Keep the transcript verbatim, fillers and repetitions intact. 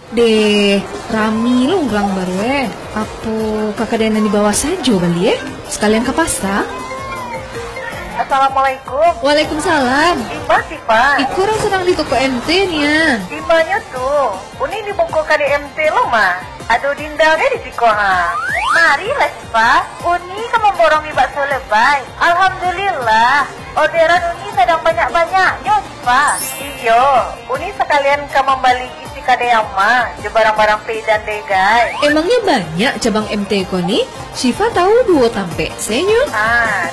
De, rami lo orang baru eh. Apa kakak dan di bawah saja bali eh? Sekalian ke pasar. Assalamualaikum. Waalaikumsalam. Ipa sih Pak. Iku orang sedang di toko M T nih ya. Dimanya tuh? Uni di buku K D M T lo mah. Aduh dinda deh di siko ha. Mari lah Pak. Uni kamu borong di bakso lebay. Alhamdulillah. Orderan Uni sedang banyak-banyaknya Pak. Iyo. Uni sekalian kamu beli isi K D M mah. Je barang-barang pedan deh guys. Emangnya banyak cabang M T ko nih? Syifa tahu dua tampe senyo. Ah.